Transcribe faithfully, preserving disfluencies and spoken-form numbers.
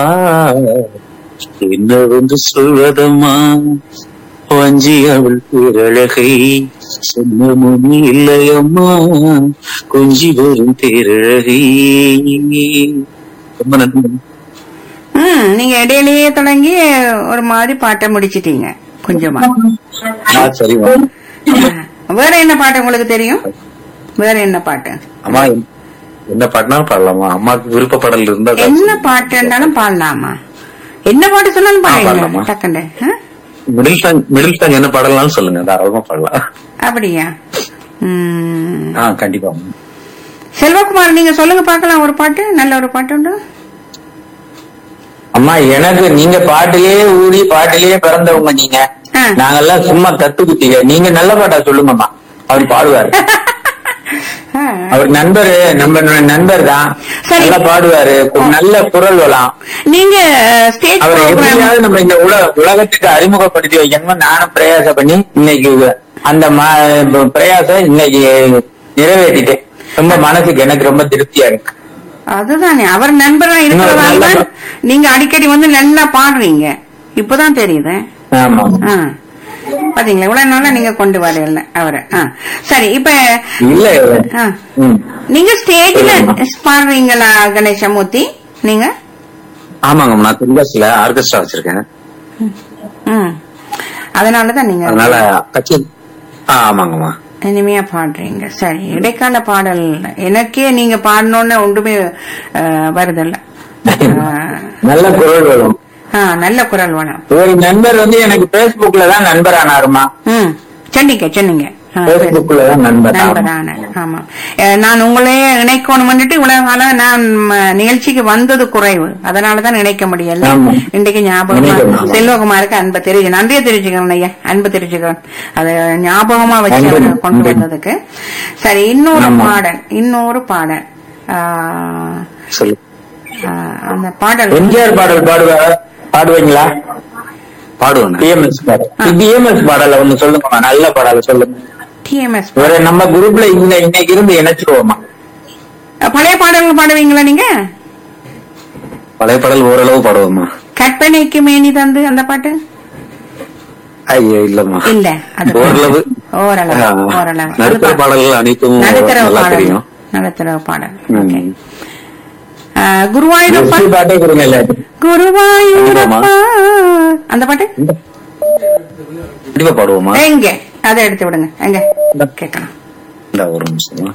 என்னவென்று சொல்வதம்மா வஞ்சி அவள் பேரழகை சொன்ன மொழி இல்லையம்மா கொஞ்சி வரும் பேரழகை. ரொம்ப நன்றி. ம் நீங்க இடையிலேயே தொடங்கி ஒரு மாதிரி பாட்டை முடிச்சிட்டீங்க கொஞ்சமா. சரிம்மா. வேற என்ன பாட்டு உங்களுக்கு தெரியும்? வேற என்ன பாட்டு? அம்மா என்ன பாட்டுனாலும் பாடலாமா? அம்மாவுக்கு விருப்ப பாடல் இருந்தா என்ன பாட்டு இருந்தாலும் பாடலாமா? என்ன பாட்டு சொன்னாலும் பாடலாம் டக்குண்டு. மிடில் சாங் மிடில் சாங் என்ன பாடலாம் சொல்லுங்க, தாராளமா பாடலாம். அப்படியா? ம் கண்டிப்பா. செல்வகுமார் நீங்க சொல்லுங்க பாக்கலாம், ஒரு பாட்டு, நல்ல ஒரு பாட்டு உண்டு. அம்மா எனக்கு நீங்க பாட்டிலேயே ஊறி பாட்டிலேயே பிறந்தவங்க நீங்க. நாங்கெல்லாம் சும்மா கத்துக்கிட்டீங்க. நீங்க நல்ல பாட்டா சொல்லுங்கம்மா, அவர் பாடுவாரு. அவர் நண்பரு, நம்ம நண்பர் தான், நல்லா பாடுவாரு, நல்ல குரல் வளம். நீங்க அவர் எப்படியாவது நம்ம இந்த உலக உலகத்துக்கு அறிமுகப்படுத்தி வைக்கணும். நானும் பிரயாசம் பண்ணி இன்னைக்கு அந்த பிரயாசம் இன்னைக்கு நிறைவேற்றிட்டேன். ரொம்ப மனசுக்கு எனக்கு ரொம்ப திருப்தியா இருக்கு. அதுதானே, அவர் நண்பரா இருக்கிறதால நீங்க அடிக்கடி வந்து நல்லா பாடுறீங்க. இப்பதான் தெரியுது. பாத்தீங்களா, இவ்வளவு நாளா நீங்க கொண்டு வரல அவரை. சரி, இப்ப நீங்க ஸ்டேஜ்ல பாடுறீங்களா கணேசமூர்த்தி நீங்க? ஆமாங்க, நான் திருவாசில ஆர்கெஸ்ட்ரா வச்சிருக்கேன். அதனாலதான் நீங்க அதனால ஆமாங்கம்மா இனிமையா பாடுறீங்க. சரி, இடைக்கால பாடல் எனக்கே நீங்க பாடணும்னு ஒன்றுமே வருதில்ல. நல்ல குரல் வரும். நல்ல குரல் வளம். ஒரு நண்பர் வந்து எனக்கு பேஸ்புக்ல தான் நண்பர் ஆனாருமா. ம் சொன்னீங்க சொன்னீங்க நண்பரான. ஆமா, நான் உங்களையே இணைக்கணும் பண்ணிட்டு இவ்வளவு நாளா நான் நிகழ்ச்சிக்கு வந்தது குறைவு, அதனாலதான் இணைக்க முடியல. இன்றைக்கு ஞாபகமா செல்வகுமாருக்கு அன்பை தெரிஞ்சு நன்றியை தெரிஞ்சுக்கிறேன் ஐயா, அன்பு தெரிஞ்சுக்கிறேன். அது ஞாபகமா வச்சு கொண்டு வந்ததுக்கு. சரி, இன்னொரு பாடல், இன்னொரு பாடல் அந்த பாடல் எம்ஜிஆர் பாடல் பாடுவார், பாடுவீங்களா? பாடுவேன். டிஎம்எஸ் பாடல், டிஎம்எஸ் பாடல ஒண்ணு சொல்லுங்கம்மா, நல்ல பாடல சொல்லுங்க. டிஎம்எஸ் ஒரு நம்ம குரூப்ல இந்த இன்னைக்கு இருந்து இணைச்சிருவோமா? பழைய பாடல்கள் பாடுவீங்களா நீங்க? பழைய பாடல் ஓரளவு பாடுவோமா? கற்பனைக்கு மேனி தந்து அந்த பாட்டு? ஐயோ இல்லம்மா, இல்ல, அது ஓரளவு ஓரளவு ஓரளவு நடுத்தர பாடல்கள் அனைத்தும் நடுத்தர தெரியும். நடுத்தர பாடல். குருவாயூரப்பா பாட்டே கொடுங்க. இல்ல குருவாயூரப்பா அந்த பாட்டு கண்டிப்பா பாடுவோமா? எங்க அதை எடுத்து விடுங்க, எங்க கேட்கலாம். இந்த ஒரு நிமிஷமா.